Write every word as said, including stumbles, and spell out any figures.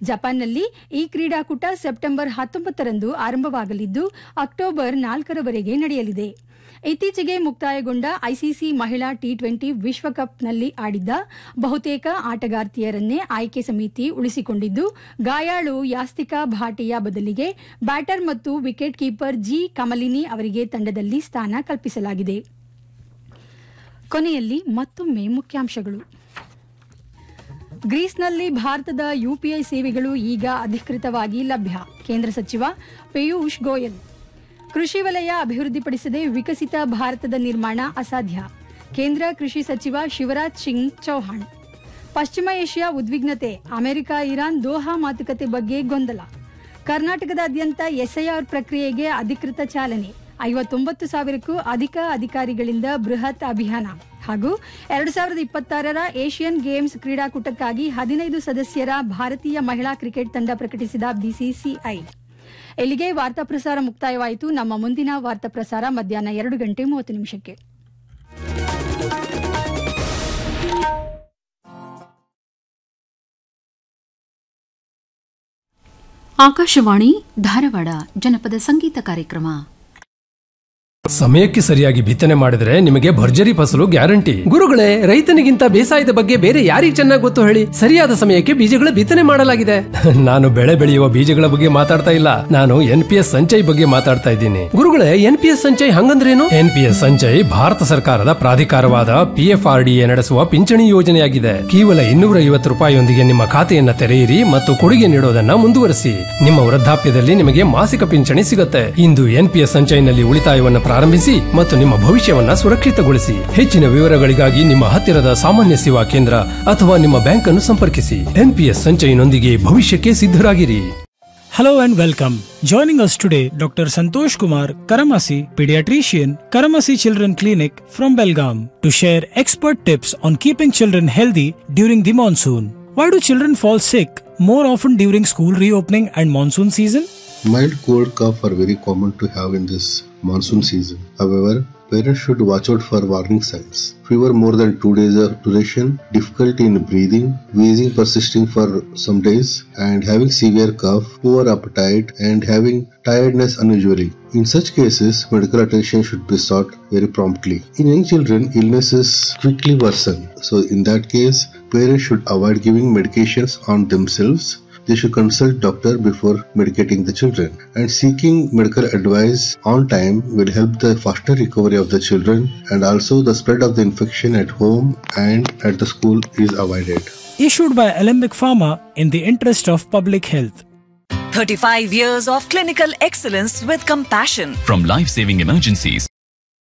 ಜಪಾನ್ನಲ್ಲಿ ಈ ಕ್ರೀಡಾಕೂಟ ಸೆಪ್ಟೆಂಬರ್ ಹತ್ತೊಂಬತ್ತರಂದು ಆರಂಭವಾಗಲಿದ್ದು ಅಕ್ಟೋಬರ್ ನಾಲ್ಕರವರೆಗೆ ನಡೆಯಲಿದೆ. ಇತ್ತೀಚೆಗೆ ಮುಕ್ತಾಯಗೊಂಡ ಐಸಿಸಿ ಮಹಿಳಾ ಟಿ ಟ್ವೆಂಟಿ ವಿಶ್ವಕಪ್ನಲ್ಲಿ ಆಡಿದ್ದ ಬಹುತೇಕ ಆಟಗಾರ್ತಿಯರನ್ನೇ ಆಯ್ಕೆ ಸಮಿತಿ ಉಳಿಸಿಕೊಂಡಿದ್ದು, ಗಾಯಾಳು ಯಾಸ್ತಿಕಾ ಭಾಟಿಯಾ ಬದಲಿಗೆ ಬ್ಯಾಟರ್ ಮತ್ತು ವಿಕೆಟ್ ಕೀಪರ್ ಜಿ ಕಮಲಿನಿ ಅವರಿಗೆ ತಂಡದಲ್ಲಿ ಸ್ಥಾನ ಕಲ್ಪಿಸಲಾಗಿದೆ. ಕೊನೆಯಲ್ಲಿ ಮತ್ತೊಮ್ಮೆ ಮುಖ್ಯಾಂಶಗಳು. ಗ್ರೀಸ್ನಲ್ಲಿ ಭಾರತದ ಯುಪಿಐ ಸೇವೆಗಳು ಈಗ ಅಧಿಕೃತವಾಗಿ ಲಭ್ಯ. ಕೇಂದ್ರ ಸಚಿವ ಪಿಯೂಷ್ ಗೋಯಲ್. ಕೃಷಿ ವಲಯ ಅಭಿವೃದ್ಧಿಪಡಿಸದೆ ವಿಕಸಿತ ಭಾರತದ ನಿರ್ಮಾಣ ಅಸಾಧ್ಯ. ಕೇಂದ್ರ ಕೃಷಿ ಸಚಿವ ಶಿವರಾಜ್ ಸಿಂಗ್ ಚೌಹಾಣ್. ಪಶ್ಚಿಮ ಏಷ್ಯಾ ಉದ್ವಿಗ್ನತೆ, ಅಮೆರಿಕ ಇರಾನ್ ದೋಹಾ ಮಾತುಕತೆ ಬಗ್ಗೆ ಗೊಂದಲ. ಕರ್ನಾಟಕದಾದ್ಯಂತ ಎಸ್ಐಆರ್ ಪ್ರಕ್ರಿಯೆಗೆ ಅಧಿಕೃತ ಚಾಲನೆ. ಐವತ್ತೊಂಬತ್ತು ಸಾವಿರಕ್ಕೂ ಅಧಿಕ ಅಧಿಕಾರಿಗಳಿಂದ ಬೃಹತ್ ಅಭಿಯಾನ. ಹಾಗೂ ಎರಡು ಸಾವಿರದ ಇಪ್ಪತ್ತಾರರ ಏಷ್ಯನ್ ಗೇಮ್ಸ್ ಕ್ರೀಡಾಕೂಟಕ್ಕಾಗಿ ಹದಿನೈದು ಸದಸ್ಯರ ಭಾರತೀಯ ಮಹಿಳಾ ಕ್ರಿಕೆಟ್ ತಂಡ ಪ್ರಕಟಿಸಿದ ಬಿಸಿಸಿಐ. ಇಲ್ಲಿಗೆ ವಾರ್ತಾ ಪ್ರಸಾರ ಮುಕ್ತಾಯವಾಯಿತು. ನಮ್ಮ ಮುಂದಿನ ವಾರ್ತಾ ಪ್ರಸಾರ ಮಧ್ಯಾಹ್ನ ಎರಡು ಗಂಟೆ ಮೂವತ್ತು ನಿಮಿಷಕ್ಕೆ. ಆಕಾಶವಾಣಿ ಧಾರವಾಡ ಜನಪದ ಸಂಗೀತ ಕಾರ್ಯಕ್ರಮ. ಸಮಯಕ್ಕೆ ಸರಿಯಾಗಿ ಬಿತ್ತನೆ ಮಾಡಿದ್ರೆ ನಿಮಗೆ ಭರ್ಜರಿ ಫಸಲು ಗ್ಯಾರಂಟಿ. ಗುರುಗಳೇ, ರೈತನಿಗಿಂತ ಬೇಸಾಯದ ಬಗ್ಗೆ ಬೇರೆ ಯಾರಿಗೆ ಚೆನ್ನಾಗಿ ಗೊತ್ತು ಹೇಳಿ? ಸರಿಯಾದ ಸಮಯಕ್ಕೆ ಬೀಜಗಳ ಬಿತ್ತನೆ ಮಾಡಲಾಗಿದೆ. ನಾನು ಬೆಳೆ ಬೆಳೆಯುವ ಬೀಜಗಳ ಬಗ್ಗೆ ಮಾತಾಡ್ತಾ ಇಲ್ಲ, ನಾನು ಎನ್ ಪಿ ಎಸ್ ಸಂಚಯ್ ಬಗ್ಗೆ ಮಾತಾಡ್ತಾ ಇದ್ದೀನಿ. ಗುರುಗಳೇ, N P S Sanchay ಹಂಗಂದ್ರೇನು? N P S Sanchay Bharat ಸರ್ಕಾರದ ಪ್ರಾಧಿಕಾರವಾದ P F R D A ನಡೆಸುವ ಪಿಂಚಣಿ ಯೋಜನೆಯಾಗಿದೆ. ಕೇವಲ ಇನ್ನೂರ ಐವತ್ತು ರೂಪಾಯಿಯೊಂದಿಗೆ ನಿಮ್ಮ ಖಾತೆಯನ್ನ ತೆರೆಯಿರಿ ಮತ್ತು ಕೊಡುಗೆ ನೀಡೋದನ್ನ ಮುಂದುವರಿಸಿ. ನಿಮ್ಮ ವೃದ್ಧಾಪ್ಯದಲ್ಲಿ ನಿಮಗೆ ಮಾಸಿಕ ಪಿಂಚಣಿ ಸಿಗುತ್ತೆ. ಇಂದು ಎನ್ ಪಿ ಎಸ್ ಸಂಚಯ್ನಲ್ಲಿ ಉಳಿತಾಯವನ್ನು ಪ್ರಾರಂಭಿಸಿ ಮತ್ತು ನಿಮ್ಮ ಭವಿಷ್ಯವನ್ನ ಸುರಕ್ಷಿತಗೊಳಿಸಿ. ಹೆಚ್ಚಿನ ವಿವರಗಳಿಗಾಗಿ ನಿಮ್ಮ ಹತ್ತಿರದ ಸಾಮಾನ್ಯ ಸೇವಾ ಕೇಂದ್ರ ಅಥವಾ ನಿಮ್ಮ ಬ್ಯಾಂಕ್ ಅನ್ನು ಸಂಪರ್ಕಿಸಿ. ಎನ್ ಪಿ ಎಸ್ ಸಂಚಯ್ನೊಂದಿಗೆ ಭವಿಷ್ಯಕ್ಕೆ ಸಿದ್ಧರಾಗಿರಿ. Hello and welcome. Joining us today, Doctor Santosh Kumar Karamasi, pediatrician, Karamasi Children Clinic from Belgaum, to share expert tips on keeping children healthy during the monsoon. Why do children fall sick more often during school reopening and monsoon season? Mild cold cough are very common to have in this monsoon season. However, parents should watch out for warning signs. Fever more than two days of duration, difficulty in breathing, wheezing persisting for some days, and having severe cough, poor appetite, and having tiredness unusually. In such cases, medical attention should be sought very promptly. In young children, illnesses quickly worsen. So in that case, parents should avoid giving medications on themselves. They should consult doctor before medicating the children, and seeking medical advice on time will help the faster recovery of the children, and also the spread of the infection at home and at the school is avoided. Issued by Alembic Pharma in the interest of public health. thirty-five years of clinical excellence with compassion. From life-saving emergencies